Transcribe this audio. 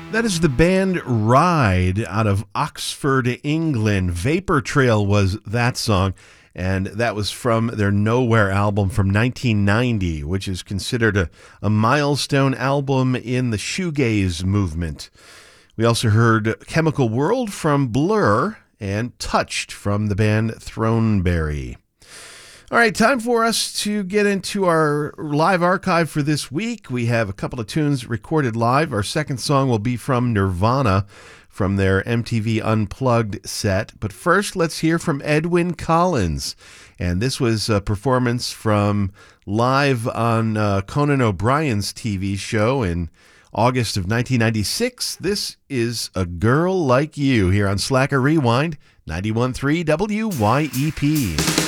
That is the band Ride out of Oxford, England. Vapor Trail was that song, and that was from their Nowhere album from 1990, which is considered a milestone album in the shoegaze movement. We also heard Chemical World from Blur and Touched from the band Throneberry. All right, time for us to get into our live archive for this week. We have a couple of tunes recorded live. Our second song will be from Nirvana from their MTV Unplugged set. But first, let's hear from Edwyn Collins. And this was a performance from live on Conan O'Brien's TV show in August of 1996. This is A Girl Like You here on Slacker Rewind, 91.3 WYEP.